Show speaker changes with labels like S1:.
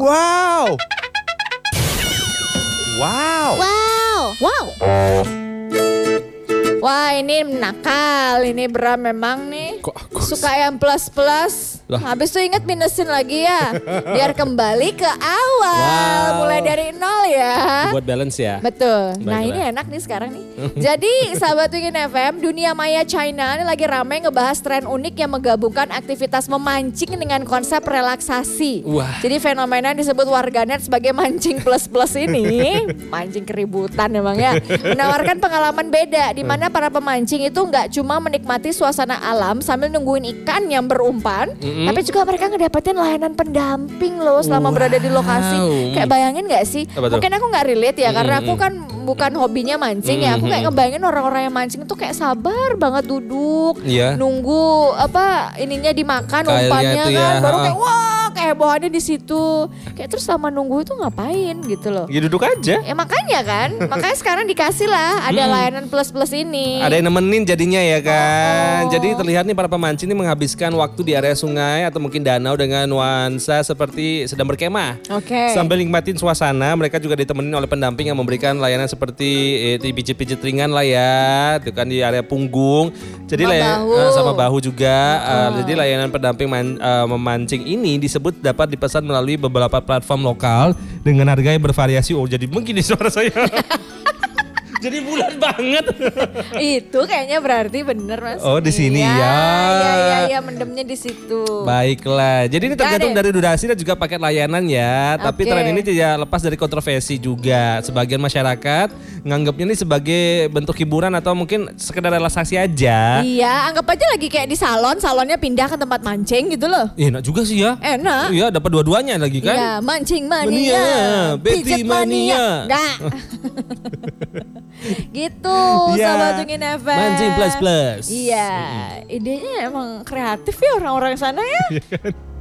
S1: Wow. Wow.
S2: Wow. Wow. Wah ini nakal, ini Bram memang nih.
S1: Kok
S2: Suka yang plus-plus.
S1: Lah.
S2: Habis itu inget minusin lagi ya. Biar kembali ke awal.
S1: Wow.
S2: Mulai dari nol ya.
S1: buat balance ya?
S2: Betul. Nah
S1: Baiklah.
S2: ini enak nih sekarang nih. Jadi sahabat Wingin FM, dunia maya China ini lagi ramai ngebahas tren unik yang menggabungkan aktivitas memancing dengan konsep relaksasi.
S1: Wah.
S2: Jadi fenomena yang disebut warganet sebagai mancing plus-plus ini, mancing keributan emang ya, menawarkan pengalaman beda di mana para pemancing itu nggak cuma menikmati suasana alam sambil nungguin ikan yang berumpan, tapi juga mereka ngedapetin layanan pendamping loh selama berada di lokasi. Kayak bayangin nggak sih?
S1: Apa tuh?
S2: Mungkin aku nggak relate ya karena aku kan bukan hobinya mancing ya. Aku kayak ngebayangin orang-orang yang mancing tuh kayak sabar banget duduk,
S1: Iya.
S2: nunggu apa ininya dimakan
S1: Kailnya
S2: umpannya
S1: itu
S2: kan,
S1: ya,
S2: baru
S1: ha.
S2: kayak wah kehebohannya di situ. Kayak terus selama nunggu itu ngapain gitu loh.
S1: Ya duduk aja.
S2: Ya makanya kan, makanya sekarang dikasih lah ada layanan plus-plus ini.
S1: Ada yang nemenin jadinya ya kan.
S2: Oh.
S1: Jadi terlihat nih para pemancing ini menghabiskan waktu di area sungai atau mungkin danau dengan nuansa seperti sedang berkemah.
S2: Oke.
S1: Sambil nikmatin suasana, mereka juga ditemenin oleh pendamping yang memberikan layanan seperti pijit-pijit ringan lah ya, itu kan di area punggung. Jadi
S2: Sama bahu.
S1: sama bahu juga. Jadi layanan pendamping memancing ini disebut dapat dipesan melalui beberapa platform lokal dengan harga yang bervariasi. Oh jadi begini suara saya. Jadi bulat banget.
S2: Itu kayaknya berarti bener Mas.
S1: Oh, di sini ya.
S2: Iya, mendemnya di situ.
S1: Baiklah, jadi ini tergantung
S2: Got it.
S1: dari durasi dan juga paket layanan ya. Tapi
S2: Oke.
S1: tren ini tidak lepas dari kontroversi juga. Sebagian masyarakat nganggapnya ini sebagai bentuk hiburan atau mungkin sekedar relaksasi aja.
S2: Iya, anggap aja lagi kayak di salon, salonnya pindah ke tempat mancing gitu loh.
S1: Enak juga sih ya.
S2: Enak.
S1: Iya, dapat dua-duanya lagi kan.
S2: Iya, mancing
S1: Mania,
S2: mania,
S1: Betty
S2: pijat
S1: mania.
S2: Enggak. Gitu,
S1: Iya.
S2: sahabat Wingin FM.
S1: Mancing plus plus.
S2: Iya, idenya emang kreatif ya orang-orang sana ya.